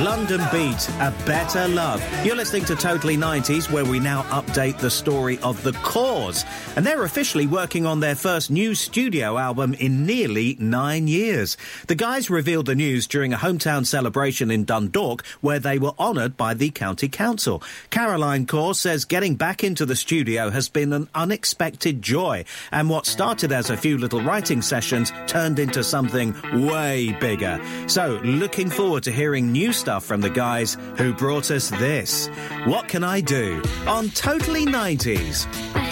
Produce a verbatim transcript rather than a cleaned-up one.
London Beat, A Better Love. You're listening to Totally nineties, where we now update the story of The Cause. And they're officially working on their first new studio album in nearly nine years. The guys revealed the news during a hometown celebration in Dundalk, where they were honoured by the county council. Caroline Cause says getting back into the studio has been an unexpected joy, and what started as a few little writing sessions turned into something way bigger. So, looking forward to hearing new stuff from the guys who brought us this. What Can I Do? On Totally nineties.